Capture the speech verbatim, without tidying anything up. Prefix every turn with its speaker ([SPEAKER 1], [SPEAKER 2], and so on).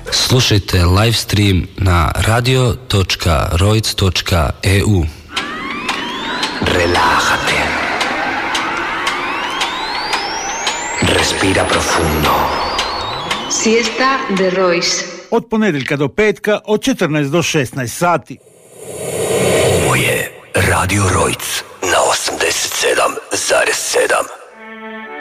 [SPEAKER 1] Slušajte live stream na radio točka rojc točka e u.
[SPEAKER 2] Relájate. Respira profundo.
[SPEAKER 3] Siesta de Royce.
[SPEAKER 4] Od ponedjeljka do petka, od četrnaest do šesnaest sati.
[SPEAKER 2] Ovo je Radio Rojc na osamdeset sedam zarez sedam.